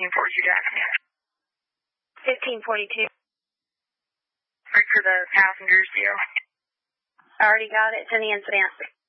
1542 Jackson. 1542. Right for the passengers, deal. Already got it. It's in the incident.